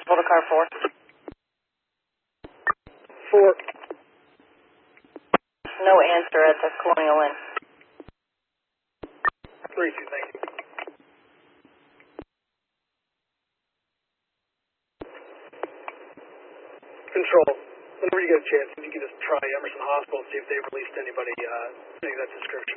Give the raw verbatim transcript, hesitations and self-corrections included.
possible to car four? Four. No answer at the Colonial Inn. Three, two, thank you. Control. Whenever you get a chance, if you could just try Emerson Hospital and see if they've released anybody uh, fitting that description.